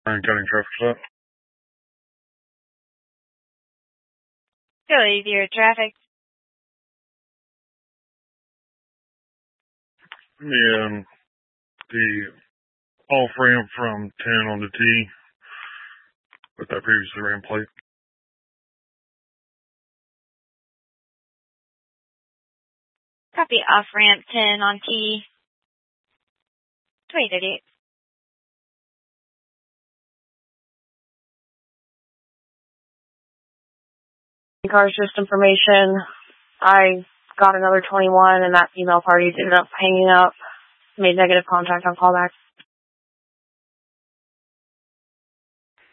Ryan County traffic stop. Go easier traffic. Yeah, the off ramp from 10 on the T with that previously ran plate. Copy off ramp 10 on T. 2038. Car just information. I got another 21 and that female party ended up hanging up, made negative contact on callback.